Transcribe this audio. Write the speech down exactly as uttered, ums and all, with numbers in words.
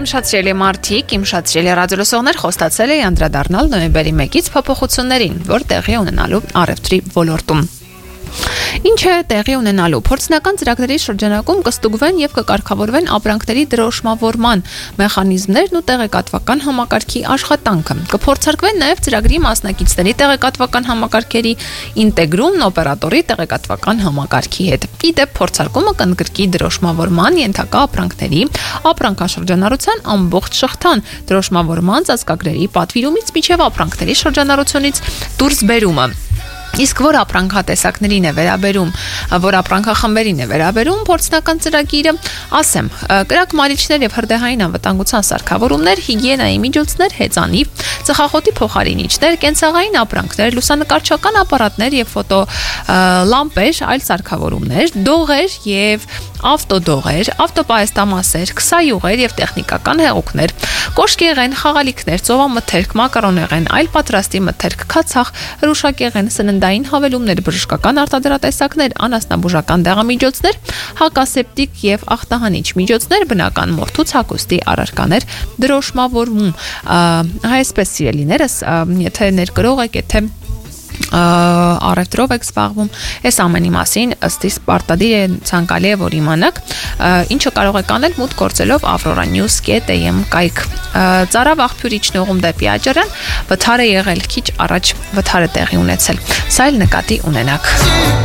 իմ շատ սիրելի մարդիկ, իմ շատ սիրելի ռադիոլսողներ, խոստացել էի անդրադառնալ նոյեմբերի մեկից փոփոխություններին, որ տեղի ունենալու առևտրի ոլորտում։ Ինչ է տեղի ունենալու։ Փորձնական ծրագրերի շրջանակում կստուգվեն եւ կկարգավորվեն ապրանքների դրոշմավորման մեխանիզմներն ու տեղեկատվական համակարգի աշխատանքը։ Կփորձարկվեն նաեւ ծրագրի մասնակիցների տեղեկատվական համակարգերի ինտեգրումն օպերատորի տեղեկատվական համակարգի հետ։ Իդեպ փորձարկումը կընդգրկի դրոշմավորման ենթակա ապրանքների ապրանքաշրջանառության ամբողջ շղթան, դրոշմավորման ծածկագրերի պատվիրումից մինչեւ ապրանքների շրջանառությունից դուրս բերումը։ Իսկ որ ապրանքատեսակներին է վերաբերում, որ ապրանքախմբերին է վերաբերում փորձնական ծրագիրը, ասեմ, կրակ մարիչներ եւ հրդեհային անվտանգության սարքավորումներ, հիգիենայի միջոցներ, հեծանիվ, ծխախոտի փոխարինիչներ, կենցաղային ապրանքներ, լուսանկարչական ապարատներ եւ ֆոտո լամպեր, այլ սարքավորումներ, դողեր եւ ավտոդողեր, ավտոպահեստամասեր, քսայուղեր եւ տեխնիկական հեղուկներ, կոշկեղեն, խաղալիքներ, ծովամթերք, մակարոնեղեն, այլ պատրաստի մթերք, քացախ, հրուշակեղեն, սննդային հավելումներ, բժշկական արտադրատեսակներ, անասնաբուժական դեղամիջոցներ, հակասեպտիկ եւ ախտահանիչ միջոցներ, բնական մորթու ցակուստի առարկաներ, դրոշմավորում, այսպես սիրելիներս, եթե ներկրող եք, եթե առևտրով եք զբաղվում, այս ամենի մասին ըստ իս պարտադիր է ցանկալի է որ իմանաք, ինչը կարող եք անել մուտք գործելով aurora news dot am կայք։ Ծարավ աղբյուրի ճնողում դեպի Աճարան, վթար է եղել քիչ առաջ, վթարը տեղի ունեցել։ Սա էլ նկատի ունենաք։